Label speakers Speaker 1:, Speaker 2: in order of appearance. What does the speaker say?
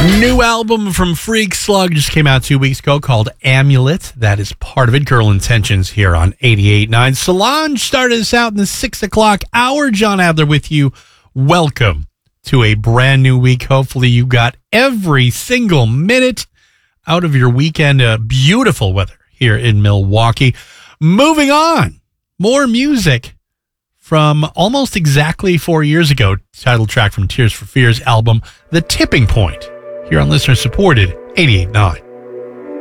Speaker 1: New album from Freak Slug just came out 2 weeks ago called Amulet. That is part of it. Girl Intentions here on 88.9. Solange started us out in the 6 o'clock hour. John Adler with you. Welcome to a brand new week. Hopefully you got every single minute out of your weekend. Beautiful weather here in Milwaukee. Moving on. More music from almost exactly 4 years ago. Title track from Tears for Fears album, The Tipping Point. Here on listener-supported 88.9.